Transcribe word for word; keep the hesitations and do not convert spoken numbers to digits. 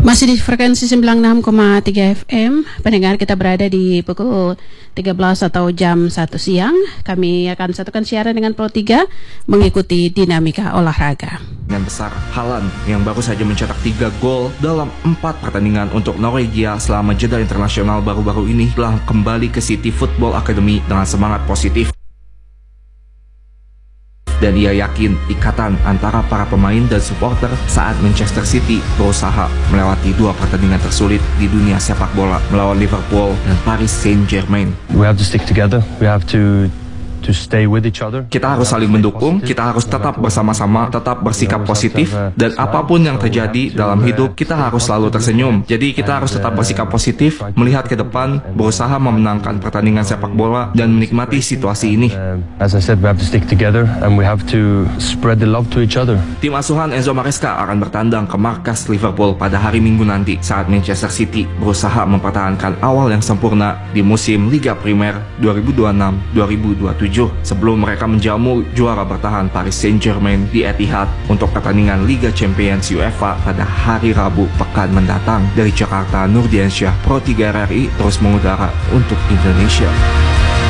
Masih di frekuensi sembilan puluh enam koma tiga F M, pendengar, kita berada di pukul tiga belas atau jam satu siang. Kami akan satukan siaran dengan Pro tiga mengikuti dinamika olahraga. Dengan besar, Haaland yang baru saja mencetak tiga gol dalam empat pertandingan untuk Norwegia selama jeda internasional baru-baru ini telah kembali ke City Football Academy dengan semangat positif. Dan ia yakin ikatan antara para pemain dan supporter saat Manchester City berusaha melewati dua pertandingan tersulit di dunia sepak bola melawan Liverpool dan Paris Saint-Germain. We have to stick together. We have to to stay with each other. Kita harus saling mendukung, kita harus tetap bersama-sama, tetap bersikap positif, dan apapun yang terjadi dalam hidup, kita harus selalu tersenyum. Jadi kita harus tetap bersikap positif, melihat ke depan, berusaha memenangkan pertandingan sepak bola, dan menikmati situasi ini. As I said, we have to stick together and we have to spread the love to each other. Tim asuhan Enzo Maresca akan bertandang ke markas Liverpool pada hari Minggu nanti saat Manchester City berusaha mempertahankan awal yang sempurna di musim Liga Primer dua ribu dua puluh enam dua ribu dua puluh tujuh sebelum mereka menjamu juara bertahan Paris Saint-Germain di Etihad untuk pertandingan Liga Champions UEFA pada hari Rabu pekan mendatang. Dari Jakarta, Nurdiansyah, Pro tiga R R I terus mengudara untuk Indonesia.